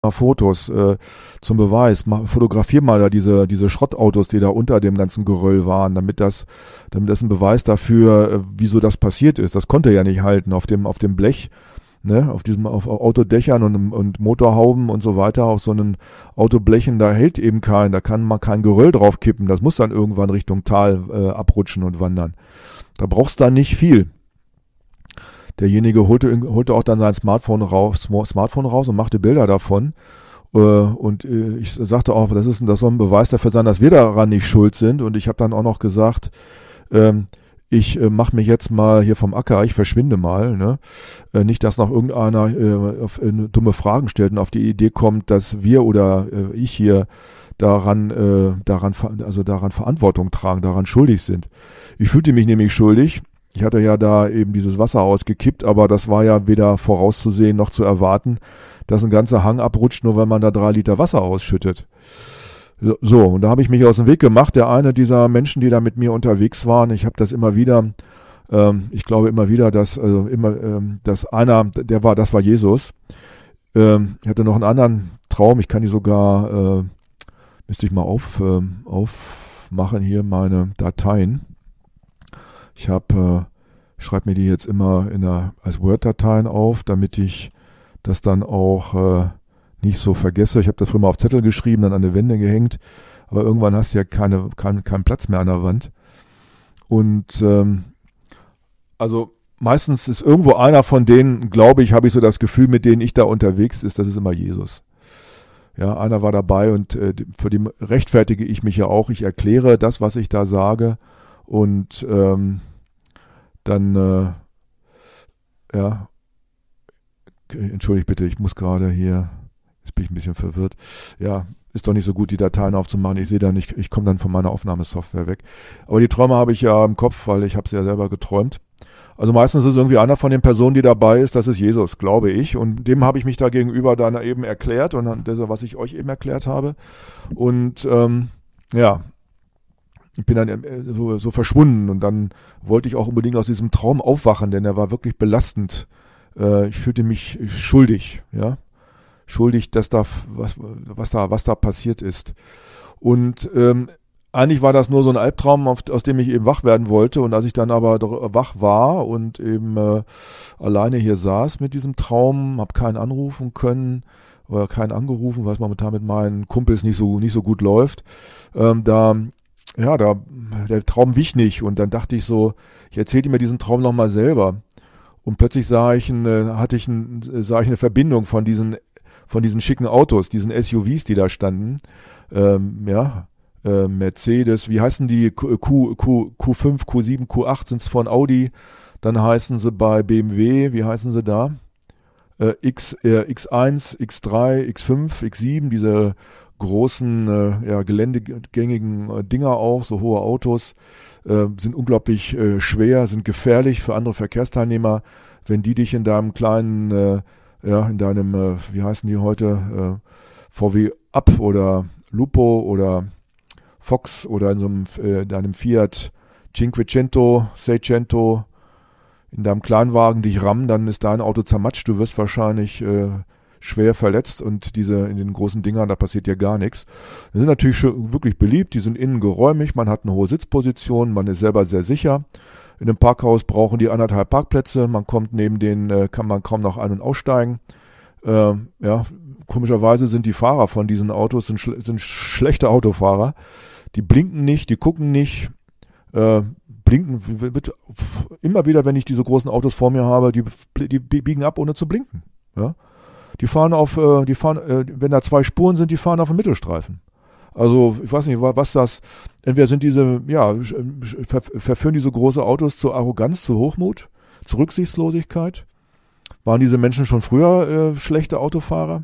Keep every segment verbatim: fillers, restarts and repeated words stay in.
mal Fotos äh, zum Beweis. Mach, fotografier mal da diese diese Schrottautos, die da unter dem ganzen Geröll waren, damit das damit das ein Beweis dafür, äh, wieso das passiert ist. Das konnte er ja nicht halten auf dem auf dem Blech. Ne, auf diesem auf Autodächern und, und Motorhauben und so weiter, auf so einen Autoblechen, da hält eben kein, da kann man kein Geröll drauf kippen, das muss dann irgendwann Richtung Tal äh, abrutschen und wandern. Da brauchst du dann nicht viel. Derjenige holte, holte auch dann sein Smartphone raus, Smartphone raus und machte Bilder davon. Äh, und äh, ich sagte auch, das ist das soll ein Beweis dafür sein, dass wir daran nicht schuld sind. Und ich habe dann auch noch gesagt, ähm, ich äh, mache mich jetzt mal hier vom Acker, ich verschwinde mal. Ne? Äh, nicht, dass noch irgendeiner äh, auf, äh, dumme Fragen stellt und auf die Idee kommt, dass wir oder äh, ich hier daran, äh, daran, also daran Verantwortung tragen, daran schuldig sind. Ich fühlte mich nämlich schuldig. Ich hatte ja da eben dieses Wasser ausgekippt, aber das war ja weder vorauszusehen noch zu erwarten, dass ein ganzer Hang abrutscht, nur wenn man da drei Liter Wasser ausschüttet. So, und da habe ich mich aus dem Weg gemacht. Der eine dieser Menschen, die da mit mir unterwegs waren, ich habe das immer wieder, ähm, ich glaube immer wieder, dass also immer, ähm, dass einer, der war, das war Jesus. Ähm, ich hatte noch einen anderen Traum. Ich kann die sogar, äh, müsste ich mal auf, äh, aufmachen hier meine Dateien. Ich habe, äh, schreibe mir die jetzt immer in einer, als Word-Dateien auf, damit ich das dann auch äh, nicht so vergesse. Ich habe das früher mal auf Zettel geschrieben, dann an die Wände gehängt, aber irgendwann hast du ja keine, kein, keinen Platz mehr an der Wand. Und ähm, also meistens ist irgendwo einer von denen, glaube ich, habe ich so das Gefühl, mit denen ich da unterwegs ist, das ist immer Jesus. Ja, einer war dabei und äh, für den rechtfertige ich mich ja auch. Ich erkläre das, was ich da sage und ähm, dann, äh, ja, entschuldigt bitte, ich muss gerade hier, jetzt bin ich ein bisschen verwirrt. Ja, ist doch nicht so gut, die Dateien aufzumachen. Ich sehe da nicht, ich komme dann von meiner Aufnahmesoftware weg. Aber die Träume habe ich ja im Kopf, weil ich habe sie ja selber geträumt. Also meistens ist irgendwie einer von den Personen, die dabei ist, das ist Jesus, glaube ich. Und dem habe ich mich da gegenüber dann eben erklärt und das, was ich euch eben erklärt habe. Und ähm, ja, ich bin dann so, so verschwunden und dann wollte ich auch unbedingt aus diesem Traum aufwachen, denn er war wirklich belastend. Äh, ich fühlte mich schuldig, ja, schuldig, dass da was, was da, was da passiert ist. Und ähm, eigentlich war das nur so ein Albtraum, auf, aus dem ich eben wach werden wollte. Und als ich dann aber wach war und eben äh, alleine hier saß mit diesem Traum, habe keinen anrufen können oder keinen angerufen, weil es momentan mit meinen Kumpels nicht so nicht so gut läuft. Ähm, da Ja, da, der Traum wich nicht und dann dachte ich so, ich erzählte mir diesen Traum nochmal selber und plötzlich sah ich eine, hatte ich ein, sah ich eine Verbindung von diesen, von diesen schicken Autos, diesen S U Vs, die da standen, ähm, ja, äh, Mercedes, wie heißen die, Q, Q, Q fünf, Q sieben, Q acht sind's von Audi, dann heißen sie bei B M W, wie heißen sie da, äh, X, äh, X eins, X drei, X fünf, X sieben, diese großen, äh, ja, geländegängigen äh, Dinger auch, so hohe Autos, äh, sind unglaublich äh, schwer, sind gefährlich für andere Verkehrsteilnehmer, wenn die dich in deinem kleinen, äh, ja, in deinem, äh, wie heißen die heute, äh, V W Up oder Lupo oder Fox oder in so einem, äh, deinem Fiat Cinquecento, Seicento, in deinem Kleinwagen dich rammen, dann ist dein Auto zermatscht, du wirst wahrscheinlich äh, schwer verletzt und diese in den großen Dingern, da passiert ja gar nichts. Die sind natürlich schon wirklich beliebt, die sind innen geräumig, man hat eine hohe Sitzposition, man ist selber sehr sicher. In einem Parkhaus brauchen die anderthalb Parkplätze, man kommt neben denen, äh, kann man kaum noch ein- und aussteigen. Äh, ja, komischerweise sind die Fahrer von diesen Autos sind, schl- sind schlechte Autofahrer. Die blinken nicht, die gucken nicht, äh, blinken, wird, immer wieder, wenn ich diese großen Autos vor mir habe, die, die biegen ab, ohne zu blinken. Ja. Die fahren auf, äh, die fahren, äh, wenn da zwei Spuren sind, die fahren auf dem Mittelstreifen. Also ich weiß nicht, was das, entweder sind diese, ja, ver, verführen diese große Autos zu Arroganz, zu Hochmut, zu Rücksichtslosigkeit. Waren diese Menschen schon früher äh, schlechte Autofahrer?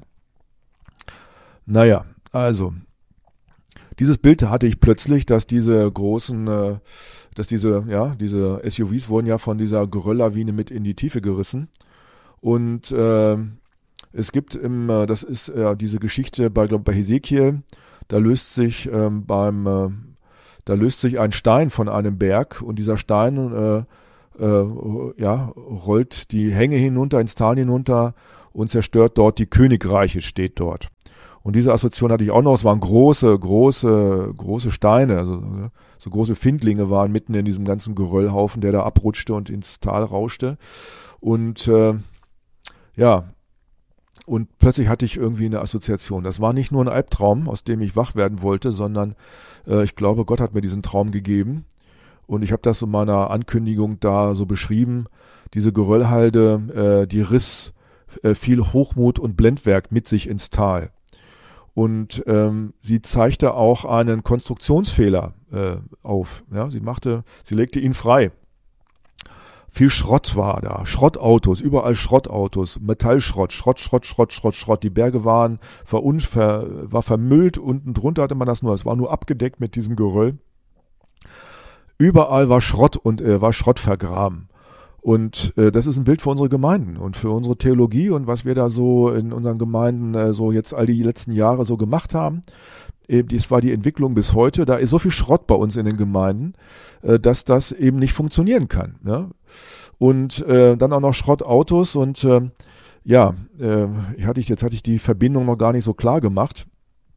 Naja, also, dieses Bild hatte ich plötzlich, dass diese großen, äh, dass diese, ja, diese S U Vs wurden ja von dieser Gerölllawine mit in die Tiefe gerissen. Und äh, es gibt im, das ist ja diese Geschichte bei, glaub, bei Hesekiel, da löst sich ähm, beim, äh, da löst sich ein Stein von einem Berg und dieser Stein äh, äh, ja, rollt die Hänge hinunter, ins Tal hinunter und zerstört dort die Königreiche, steht dort. Und diese Assoziation hatte ich auch noch. Es waren große, große, große Steine, also so große Findlinge waren mitten in diesem ganzen Geröllhaufen, der da abrutschte und ins Tal rauschte. Und äh, ja, und plötzlich hatte ich irgendwie eine Assoziation. Das war nicht nur ein Albtraum, aus dem ich wach werden wollte, sondern äh, ich glaube, Gott hat mir diesen Traum gegeben. Und ich habe das in meiner Ankündigung da so beschrieben. Diese Geröllhalde, äh, die riss äh, viel Hochmut und Blendwerk mit sich ins Tal. Und ähm, sie zeigte auch einen Konstruktionsfehler äh, auf. Ja, sie machte, sie legte ihn frei. Viel Schrott war da, Schrottautos, überall Schrottautos, Metallschrott, Schrott, Schrott, Schrott, Schrott, Schrott. Die Berge waren verun, ver, war vermüllt, unten drunter hatte man das nur, es war nur abgedeckt mit diesem Geröll. Überall war Schrott und äh, war Schrott vergraben. Und äh, das ist ein Bild für unsere Gemeinden und für unsere Theologie und was wir da so in unseren Gemeinden äh, so jetzt all die letzten Jahre so gemacht haben. Eben, das war die Entwicklung bis heute. Da ist so viel Schrott bei uns in den Gemeinden, äh, dass das eben nicht funktionieren kann. Ne? Und äh, dann auch noch Schrottautos und äh, ja, äh, hatte ich, jetzt hatte ich die Verbindung noch gar nicht so klar gemacht.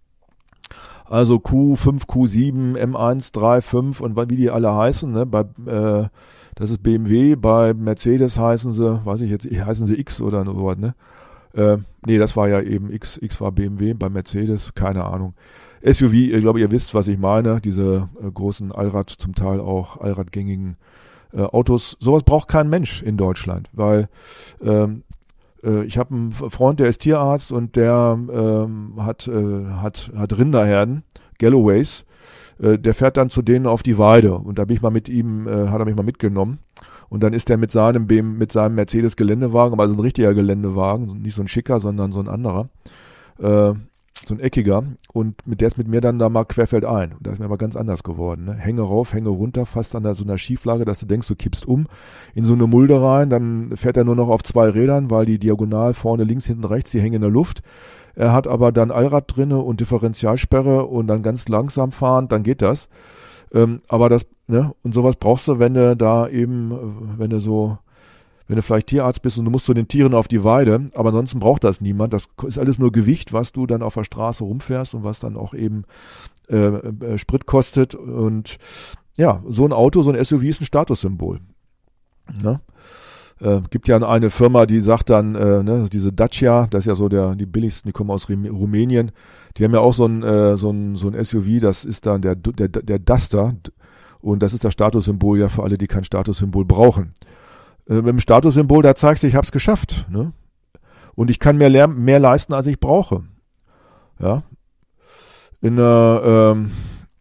Also Q fünf, Q sieben, M eins, drei, fünf und wie die alle heißen, ne? Bei äh, das ist B M W, bei Mercedes heißen sie, weiß ich jetzt, heißen sie X oder so was, ne? Äh, nee, das war ja eben X, X war B M W, bei Mercedes, keine Ahnung. S U V, ich glaube, ihr wisst, was ich meine, diese äh, großen Allrad, zum Teil auch allradgängigen äh, Autos. Sowas braucht kein Mensch in Deutschland, weil ähm, äh, ich habe einen Freund, der ist Tierarzt und der ähm, hat, äh, hat, hat Rinderherden, Galloways. Der fährt dann zu denen auf die Weide und da bin ich mal mit ihm, äh, hat er mich mal mitgenommen und dann ist er mit seinem B M, mit seinem Mercedes Geländewagen, also ein richtiger Geländewagen, nicht so ein schicker, sondern so ein anderer, äh, so ein eckiger und mit der ist mit mir dann da mal querfeldein und da ist mir aber ganz anders geworden, ne? Hänge rauf, Hänge runter, fast an der, so einer Schieflage, dass du denkst, du kippst um in so eine Mulde rein, dann fährt er nur noch auf zwei Rädern, weil die diagonal vorne links, hinten rechts, die hängen in der Luft. Er hat aber dann Allrad drinne und Differentialsperre und dann ganz langsam fahren, dann geht das. Ähm, aber das, ne, und sowas brauchst du, wenn du da eben, wenn du so, wenn du vielleicht Tierarzt bist und du musst zu den Tieren auf die Weide, aber ansonsten braucht das niemand. Das ist alles nur Gewicht, was du dann auf der Straße rumfährst und was dann auch eben äh, äh, Sprit kostet. Und ja, so ein Auto, so ein S U V ist ein Statussymbol. Ne? Äh, gibt ja eine Firma, die sagt dann, äh, ne, diese Dacia, das ist ja so der, die billigsten, die kommen aus Rumänien, die haben ja auch so ein, äh, so ein, so ein S U V, das ist dann der, der, der Duster und das ist das Statussymbol ja für alle, die kein Statussymbol brauchen. Äh, mit dem Statussymbol, da zeigst du, ich hab's geschafft, ne? Und ich kann mehr, mehr, mehr leisten, als ich brauche. Ja. In der, ähm,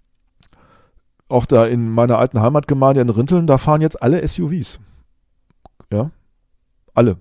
auch da in meiner alten Heimatgemeinde in Rinteln, da fahren jetzt alle S U Vs. Ja, alle.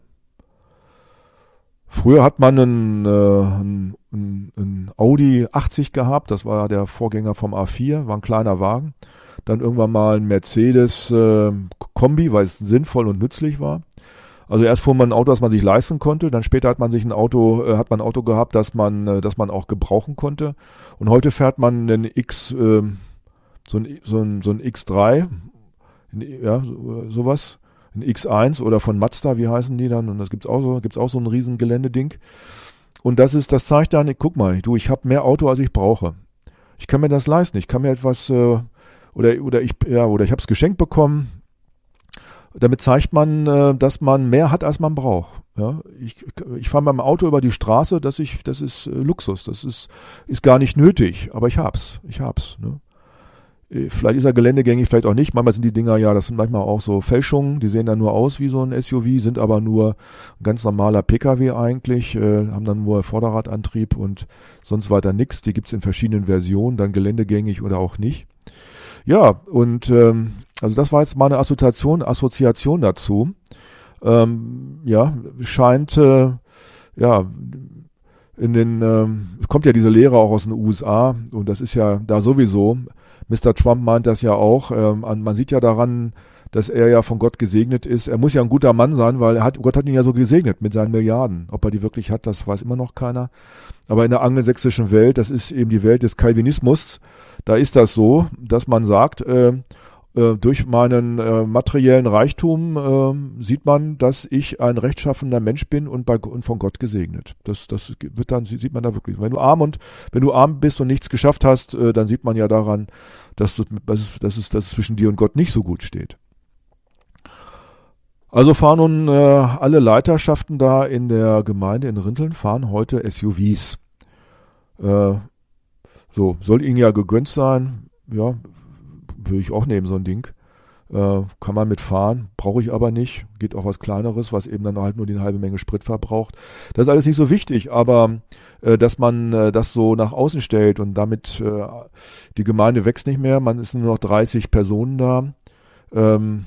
Früher hat man einen, äh, einen, einen Audi achtzig gehabt, das war der Vorgänger vom A vier, war ein kleiner Wagen. Dann irgendwann mal ein Mercedes äh, Kombi, weil es sinnvoll und nützlich war. Also erst fuhr man ein Auto, das man sich leisten konnte, dann später hat man sich ein Auto, äh, hat man ein Auto gehabt, das man, äh, das man auch gebrauchen konnte. Und heute fährt man einen X, äh, so ein, so ein, so ein X drei, ja, sowas. Ein X eins oder von Mazda, wie heißen die dann? Und das gibt's auch so, gibt's auch so ein riesen Geländeding. Und das ist, das zeigt dann, guck mal, du, ich habe mehr Auto, als ich brauche. Ich kann mir das leisten. Ich kann mir etwas, äh, oder, oder ich, ja, oder ich habe es geschenkt bekommen. Damit zeigt man, äh, dass man mehr hat, als man braucht. Ja, ich, ich fahre mit dem Auto über die Straße, das, ich, das ist äh, Luxus. Das ist, ist gar nicht nötig, aber ich hab's. Ich hab's, ne? Vielleicht ist er geländegängig, vielleicht auch nicht. Manchmal sind die Dinger ja, das sind manchmal auch so Fälschungen, die sehen dann nur aus wie so ein S U V, sind aber nur ein ganz normaler P K W eigentlich, äh, haben dann nur Vorderradantrieb und sonst weiter nichts. Die gibt's in verschiedenen Versionen, dann geländegängig oder auch nicht. Ja, und ähm, also das war jetzt mal eine Assoziation, Assoziation dazu. Ähm, ja, scheint, äh, ja, in den, ähm, es kommt ja diese Lehre auch aus den U S A und das ist ja da sowieso. Mister Trump meint das ja auch. Ähm, man sieht ja daran, dass er ja von Gott gesegnet ist. Er muss ja ein guter Mann sein, weil er hat, Gott hat ihn ja so gesegnet mit seinen Milliarden. Ob er die wirklich hat, das weiß immer noch keiner. Aber in der angelsächsischen Welt, das ist eben die Welt des Calvinismus, da ist das so, dass man sagt, äh, äh, durch meinen äh, materiellen Reichtum äh, sieht man, dass ich ein rechtschaffener Mensch bin und, bei, und von Gott gesegnet. Das, das wird dann, sieht man da wirklich. Wenn du arm und wenn du arm bist und nichts geschafft hast, äh, dann sieht man ja daran, dass, du, dass, es, dass, es, dass es zwischen dir und Gott nicht so gut steht. Also fahren nun äh, alle Leiterschaften da in der Gemeinde in Rinteln, fahren heute S U Vs. Äh, so, soll ihnen ja gegönnt sein. Ja, würde ich auch nehmen, so ein Ding. Äh, kann man mitfahren, brauche ich aber nicht. Geht auch was Kleineres, was eben dann halt nur die eine halbe Menge Sprit verbraucht. Das ist alles nicht so wichtig, aber äh, dass man äh, das so nach außen stellt und damit äh, die Gemeinde wächst nicht mehr, man ist nur noch dreißig Personen da. Ähm,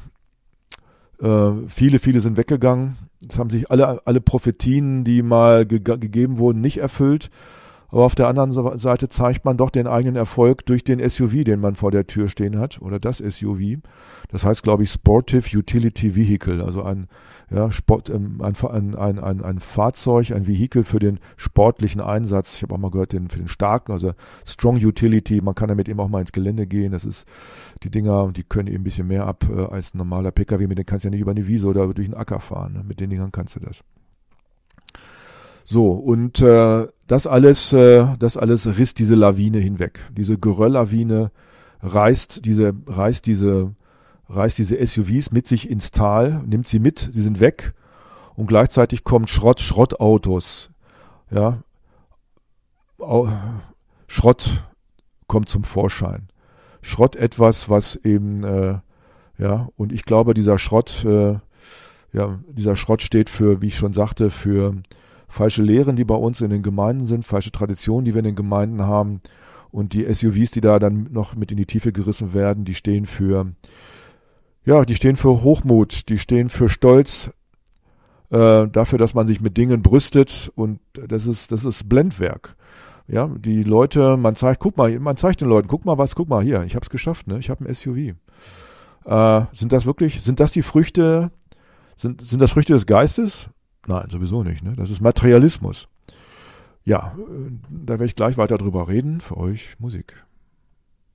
Äh, viele, viele sind weggegangen. Es haben sich alle, alle Prophetien, die mal ge- gegeben wurden, nicht erfüllt. Aber auf der anderen Seite zeigt man doch den eigenen Erfolg durch den S U V, den man vor der Tür stehen hat, oder das S U V. Das heißt, glaube ich, Sportive Utility Vehicle, also ein, ja, Sport, ähm, ein, ein, ein, ein, ein Fahrzeug, ein Vehikel für den sportlichen Einsatz. Ich habe auch mal gehört, den, für den starken, also Strong Utility. Man kann damit eben auch mal ins Gelände gehen. Das ist, die Dinger, die können eben ein bisschen mehr ab äh, als ein normaler P K W. Mit denen kannst du ja nicht über eine Wiese oder durch den Acker fahren. Ne? Mit den Dingern kannst du das. So, und äh, das alles, äh, das alles riss diese Lawine hinweg. Diese Gerölllawine reißt diese, reißt diese, reißt diese S U Vs mit sich ins Tal, nimmt sie mit, sie sind weg und gleichzeitig kommt Schrott, Schrottautos, ja, Au, Schrott kommt zum Vorschein. Schrott etwas, was eben, äh, ja, und ich glaube, dieser Schrott, äh, ja, dieser Schrott steht für, wie ich schon sagte, für falsche Lehren, die bei uns in den Gemeinden sind, falsche Traditionen, die wir in den Gemeinden haben. Und die S U Vs, die da dann noch mit in die Tiefe gerissen werden, die stehen für, ja, die stehen für Hochmut, die stehen für Stolz, äh, dafür, dass man sich mit Dingen brüstet. Und das ist, das ist Blendwerk. Ja, die Leute, man zeigt, guck mal, man zeigt den Leuten, guck mal was, guck mal hier, ich habe es geschafft, ne? Ich habe ein S U V. Äh, sind das wirklich, sind das die Früchte, sind, sind das Früchte des Geistes? Nein, sowieso nicht. Ne? Das ist Materialismus. Ja, da werde ich gleich weiter drüber reden. Für euch Musik.